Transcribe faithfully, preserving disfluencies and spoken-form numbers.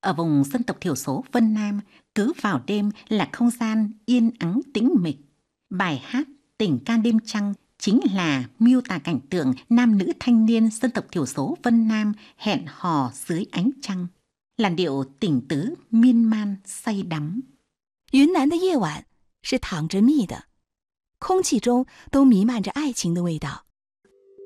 Ở vùng dân tộc thiểu số Vân Nam, cứ vào đêm là không gian yên ắng tĩnh mịch. Bài hát Tình ca đêm trăng chính là miêu tả cảnh tượng nam nữ thanh niên dân tộc thiểu số Vân Nam hẹn hò dưới ánh trăng. Làn điệu tình tứ miên man say đắm. 云南的夜晚是淌着蜜的，空气中都弥漫着爱情的味道。